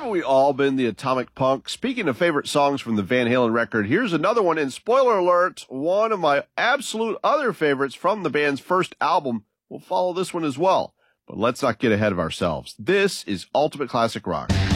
Haven't we all been the atomic punk? Speaking of favorite songs from the Van Halen record, here's another one. And spoiler alert, one of my absolute other favorites from the band's first album will follow this one as well. But let's not get ahead of ourselves. This is Ultimate Classic Rock.